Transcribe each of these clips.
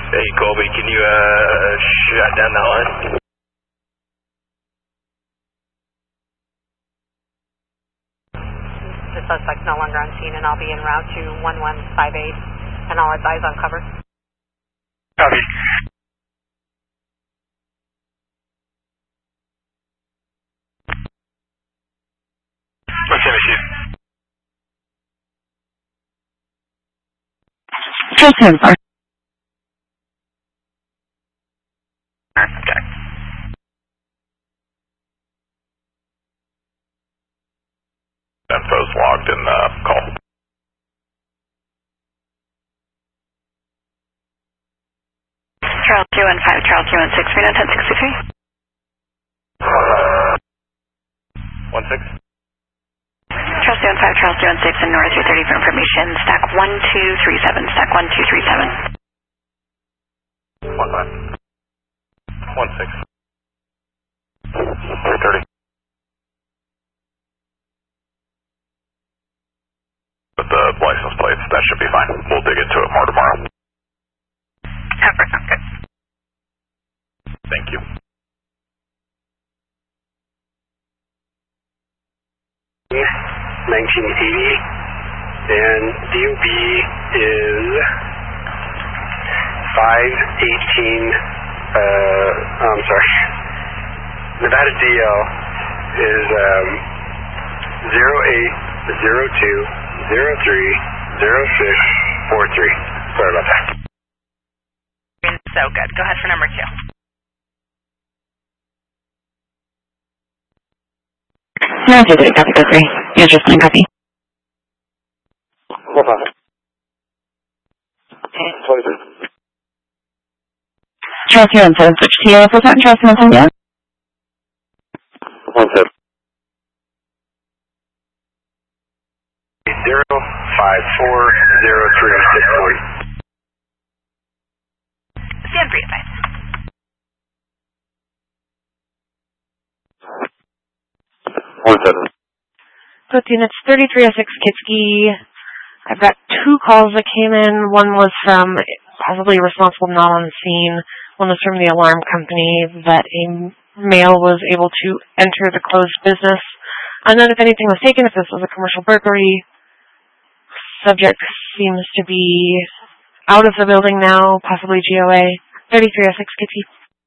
Hey, Colby, can you shut down that line? The suspect's no longer on scene, and I'll be en route to 1158, and I'll advise on cover. Copy. What's the issue? Just him, sir. Okay. Info's logged in the call. Charles 215, Charles 216, Reno 1063. 16. Charles 215, Charles 216, and North 330 for information. Stack 1237, stack 1237. 15. 16. 330. With the license plates, that should be fine. We'll dig into it more tomorrow. Cover, sounds good. Thank you. $19.80, and DOB is 518. I'm sorry. Nevada DL is 0802030643. Sorry about that. So good. Go ahead for number 2. No, copy, go 3. You're just fine, copy. Hold on. 23. Charles 217, switch to you. Full time, Charles 217, yeah? 17. 0540361. Stand free, advice. Both units 3306 Kitski. I've got 2 calls that came in. One was from possibly a responsible not on the scene. One was from the alarm company that a male was able to enter the closed business. Unknown if anything was taken, if this was a commercial burglary. Subject seems to be out of the building now, possibly GOA. 3306 Kitski.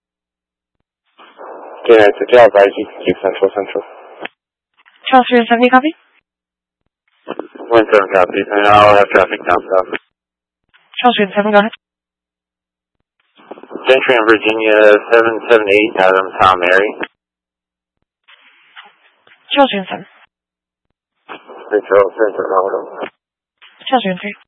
Yeah, it's a job, right? You can keep Central. Charles 370, copy? 17 copy, and I'll have traffic down south. Charles 307, go ahead. Gentry in Virginia, 778 Adams, Tom Mary. Charles 307. Central. Charles 303.